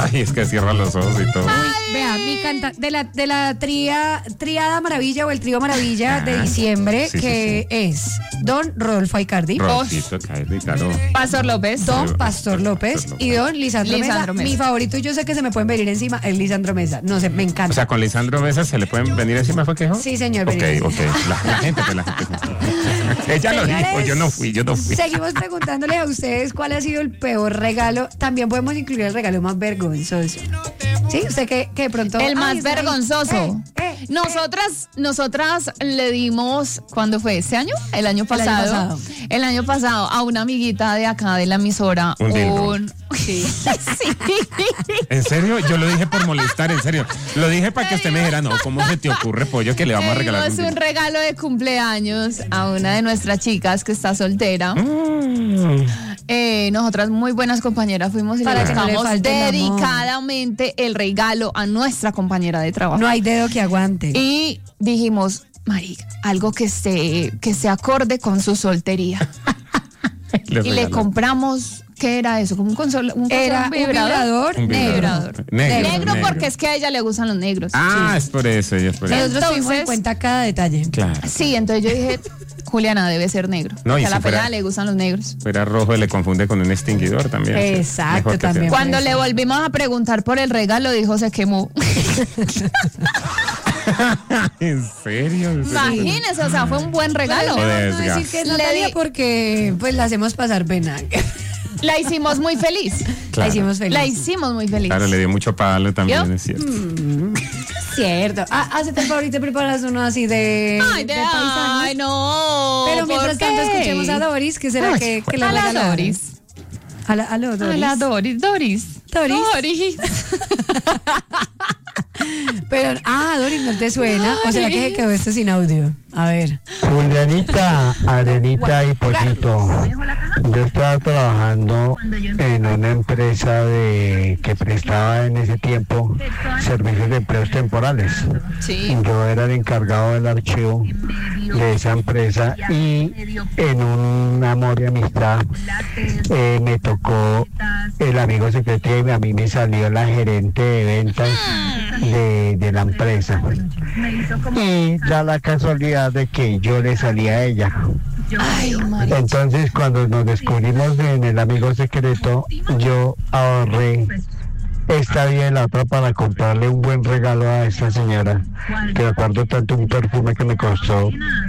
Ay, es que cierra los ojos y todo. Vea, mi de la tríada maravilla o el trío maravilla de diciembre, es Don Rodolfo Aicardi, Rodolfito Aicardi, claro. Pastor López, Don Pastor López y Don Lisandro Mesa. Mi favorito, y yo sé que se me pueden venir encima, es Lisandro Mesa. No sé, me encanta. O sea, con Lisandro Mesa se le pueden venir encima, ¿fue que dijo? Sí, señor. Ok. La gente. Ella lo dijo, yo no fui. Seguimos preguntándole a ustedes cuál ha sido el peor regalo. También podemos incluir el regalo más vergonzoso. ¿Sí? Usted que de pronto... El más vergonzoso. Nosotras le dimos, ¿cuándo fue? ¿Este año? El año pasado. El año pasado a una amiguita de acá de la emisora. Sí. ¿En serio? Yo lo dije por molestar, en serio. Lo dije para que usted me dijera, no, ¿cómo se te ocurre, pollo, que le vamos a regalar un regalo de cumpleaños a una de nuestras chicas que está soltera. Nosotras, muy buenas compañeras, fuimos y le buscamos dedicadamente el regalo a nuestra compañera de trabajo. No hay dedo que aguante. Y dijimos, marica, algo que se acorde con su soltería. Y le compramos, ¿qué era eso? Como un vibrador. Negro porque es que a ella le gustan los negros. Es por eso. Nosotros tuvimos en cuenta cada detalle. Claro. Sí, entonces yo dije, Juliana, debe ser negro. No, a la pelada le gustan los negros. Fuera rojo y le confunde con un extinguidor también. Exacto, también. Cuando le volvimos a preguntar por el regalo, dijo, se quemó. ¿En serio? Imagínese, o sea, fue un buen regalo. No decir que es Natalia porque pues la hacemos pasar pena. La hicimos muy feliz. Claro. La hicimos muy feliz. Claro, le dio mucho palo también, es cierto. Cierto. Hazte el favorito, preparas uno así de paisanos. Ay, no. Pero mientras tanto escuchemos a Doris, que será que la regala Doris. A la Doris. Doris. Pero, Doris, ¿no te suena? ¿O será que se quedó esto sin audio? A ver. Julianita, Arenita y Pollito. Yo estaba trabajando en una empresa que prestaba en ese tiempo servicios de empleos temporales. Sí. Yo era el encargado del archivo de esa empresa y en un amor y amistad me tocó el amigo secreto y a mí me salió la gerente de ventas de la empresa. Y da la casualidad de que yo le salí a ella. Entonces, cuando nos descubrimos en el amigo secreto, yo ahorré esta vía y la otra para comprarle un buen regalo a esta señora, que recuerdo tanto un perfume que me costó